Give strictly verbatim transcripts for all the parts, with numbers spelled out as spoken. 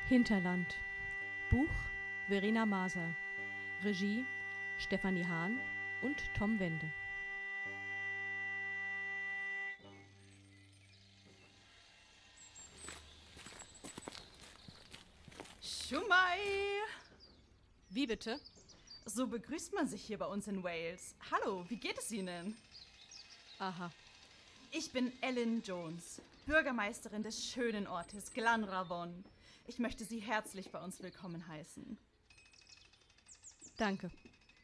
Hinterland. Buch Verena Maser. Regie Stefanie Hahn und Tom Wende. Schumai! Wie bitte? So begrüßt man sich hier bei uns in Wales. Hallo, wie geht es Ihnen? Aha. Ich bin Ellen Jones, Bürgermeisterin des schönen Ortes Glanravon. Ich möchte Sie herzlich bei uns willkommen heißen. Danke.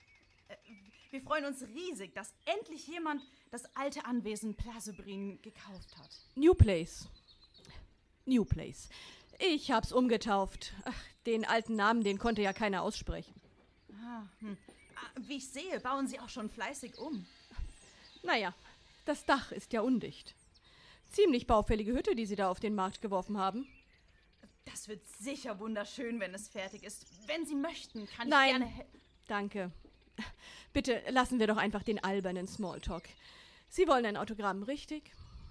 Wir freuen uns riesig, dass endlich jemand das alte Anwesen Plazebrin gekauft hat. New Place. New Place. Ich hab's umgetauft. Ach, den alten Namen, den konnte ja keiner aussprechen. Ah, hm. Wie ich sehe, bauen Sie auch schon fleißig um. Naja, das Dach ist ja undicht. Ziemlich baufällige Hütte, die Sie da auf den Markt geworfen haben. Das wird sicher wunderschön, wenn es fertig ist. Wenn Sie möchten, kann Nein, ich gerne... He- danke. Bitte lassen wir doch einfach den albernen Smalltalk. Sie wollen ein Autogramm, richtig?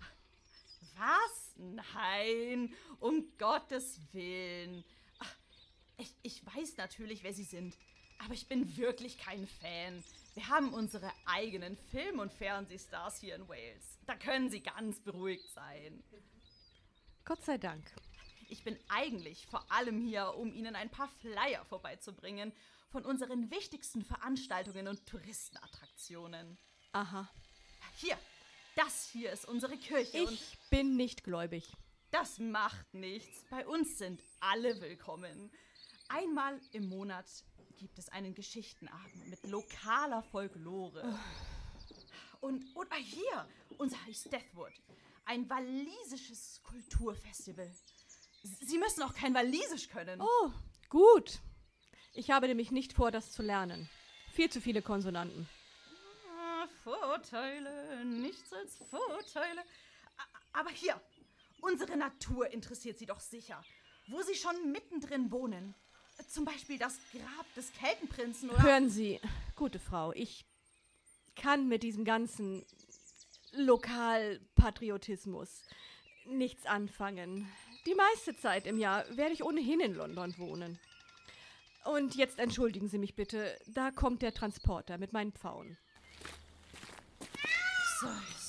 Was? Nein, um Gottes Willen. Ach, ich, ich weiß natürlich, wer Sie sind, aber ich bin wirklich kein Fan. Wir haben unsere eigenen Film- und Fernsehstars hier in Wales. Da können Sie ganz beruhigt sein. Gott sei Dank. Ich bin eigentlich vor allem hier, um Ihnen ein paar Flyer vorbeizubringen von unseren wichtigsten Veranstaltungen und Touristenattraktionen. Aha. Hier, das hier ist unsere Kirche. und Ich bin nicht gläubig. Das macht nichts. Bei uns sind alle willkommen. Einmal im Monat gibt es einen Geschichtenabend mit lokaler Folklore. Und, und ah, hier, unser heißt Deathwood, ein walisisches Kulturfestival. Sie müssen auch kein Walisisch können. Oh, gut. Ich habe nämlich nicht vor, das zu lernen. Viel zu viele Konsonanten. Ah, Vorteile, nichts als Vorteile. A- Aber hier, unsere Natur interessiert Sie doch sicher. Wo Sie schon mittendrin wohnen. Zum Beispiel das Grab des Keltenprinzen oder... Hören Sie, gute Frau, ich kann mit diesem ganzen Lokalpatriotismus nichts anfangen. Die meiste Zeit im Jahr werde ich ohnehin in London wohnen. Und jetzt entschuldigen Sie mich bitte, da kommt der Transporter mit meinen Pfauen. So,